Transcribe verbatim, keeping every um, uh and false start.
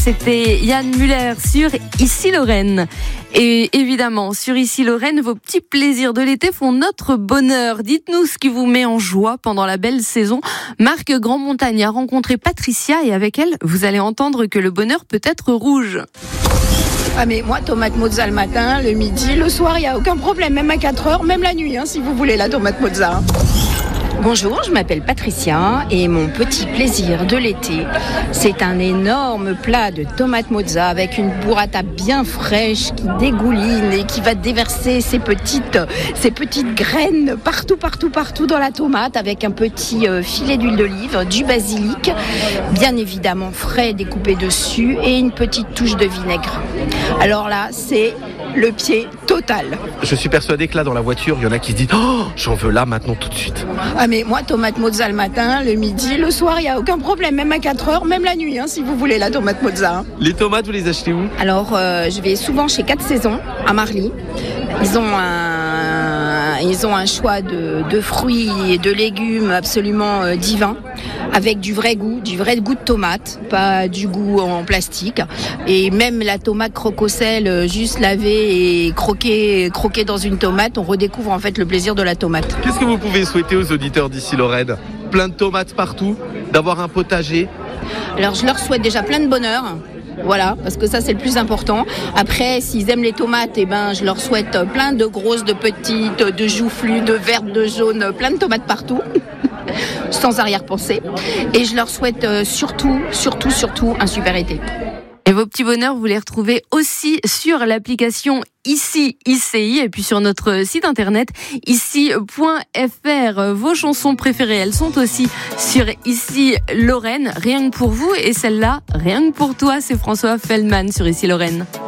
c'était Yann Muller sur Ici Lorraine. Et évidemment, sur Ici Lorraine, vos petits plaisirs de l'été font notre bonheur. Dites-nous ce qui vous met en joie pendant la belle saison. Marc Grandmontagne a rencontré Patricia et avec elle, vous allez entendre que le bonheur peut être rouge. Ah mais moi, tomate mozza le matin, le midi, le soir, il n'y a aucun problème, même à quatre heures, même la nuit, hein, si vous voulez la tomate mozza. Bonjour, je m'appelle Patricia et mon petit plaisir de l'été, c'est un énorme plat de tomates mozza avec une burrata bien fraîche qui dégouline et qui va déverser ses petites, ses petites graines partout, partout, partout dans la tomate avec un petit filet d'huile d'olive, du basilic, bien évidemment frais découpé dessus et une petite touche de vinaigre. Alors là, c'est le pied total. Je suis persuadé que là, dans la voiture, il y en a qui se disent « Oh, j'en veux là, maintenant, tout de suite ». Ah mais moi, tomate mozza le matin, le midi, le soir, il n'y a aucun problème, même à quatre heures, même la nuit, hein, si vous voulez la tomate mozza. Les tomates, vous les achetez où ? Alors, euh, je vais souvent chez quatre saisons, à Marly. Ils ont un, ils ont un choix de, de fruits et de légumes absolument euh, divin, avec du vrai goût, du vrai goût de tomate, pas du goût en plastique. Et même la tomate croque-au-sel, juste lavée et croquée, croquée dans une tomate, on redécouvre en fait le plaisir de la tomate. Qu'est-ce que vous pouvez souhaiter aux auditeurs d'Ici Lorraine ? Plein de tomates partout, d'avoir un potager ? Alors je leur souhaite déjà plein de bonheur. Voilà, parce que ça c'est le plus important. Après, s'ils aiment les tomates, eh ben, je leur souhaite plein de grosses, de petites, de joufflues, de vertes, de jaunes, plein de tomates partout, sans arrière-pensée. Et je leur souhaite euh, surtout, surtout, surtout un super été. Et vos petits bonheurs, vous les retrouvez aussi sur l'application Ici I C I et puis sur notre site internet ici point f r. Vos chansons préférées, elles sont aussi sur Ici Lorraine, rien que pour vous. Et celle-là, rien que pour toi, c'est François Feldman sur Ici Lorraine.